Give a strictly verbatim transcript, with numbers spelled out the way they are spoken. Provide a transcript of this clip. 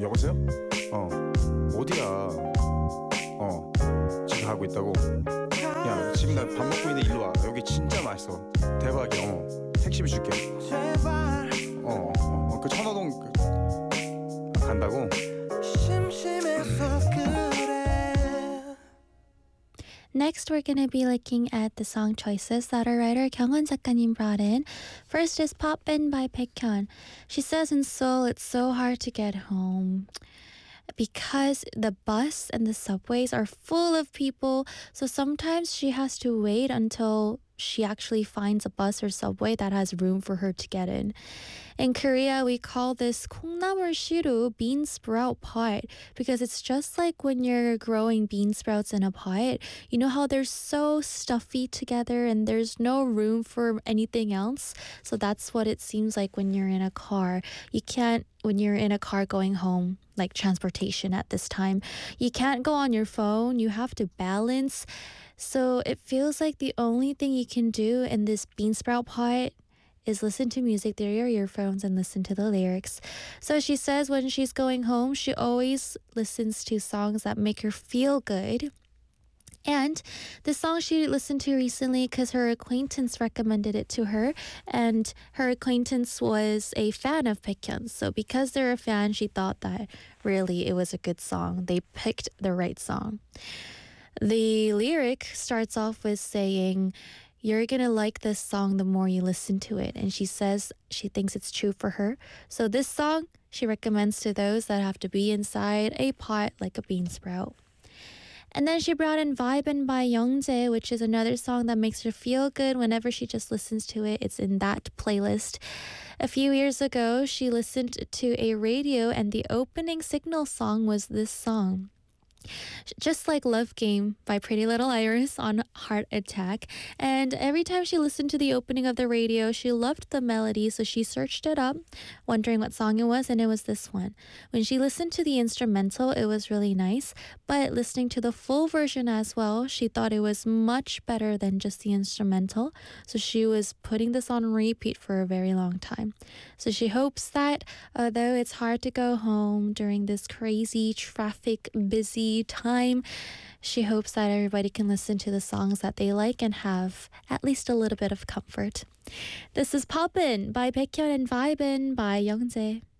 여보세요? 어 어디야? 어 지금 가고 있다고? 야 지금 나 밥 먹고 있는데 일로 와. 여기 진짜 맛있어. 대박이야. 어 택시비 줄게. 어, 어, 그 천호동 그, 간다고? Next, we're going to be looking at the song choices that our writer Kyungwon 작가님 brought in. First is Poppin' by Baekhyun. She says in Seoul, it's so hard to get home because the bus and the subways are full of people. So sometimes she has to wait until she actually finds a bus or subway that has room for her to get in. In Korea, we call this 콩나물 시루, bean sprout pot, because it's just like when you're growing bean sprouts in a pot. You know how they're so stuffy together and there's no room for anything else? So that's what it seems like when you're in a car. You can't, when you're in a car going home, like transportation at this time, you can't go on your phone. You have to balance. So it feels like the only thing you can do in this bean sprout pot is listen to music through your earphones and listen to the lyrics. So she says when she's going home, she always listens to songs that make her feel good. And the song she listened to recently because her acquaintance recommended it to her, and her acquaintance was a fan of Baekhyun. So because they're a fan, she thought that really it was a good song. They picked the right song. The lyric starts off with saying, you're gonna like this song the more you listen to it. And she says she thinks it's true for her. So this song she recommends to those that have to be inside a pot like a bean sprout. And then she brought in Vibin' by Youngjae, which is another song that makes her feel good whenever she just listens to it. It's in that playlist. A few years ago, she listened to a radio and the opening signal song was this song. Just like Love Game by Pretty Little Iris on Heart Attack. And every time she listened to the opening of the radio, she loved the melody, so she searched it up, wondering what song it was, and it was this one. When she listened to the instrumental, it was really nice, but listening to the full version as well, she thought it was much better than just the instrumental, so she was putting this on repeat for a very long time. So she hopes that, although it's hard to go home during this crazy traffic busy time, she hopes that everybody can listen to the songs that they like and have at least a little bit of comfort. This is Poppin' by Baekhyun and Vibin' by Youngjae.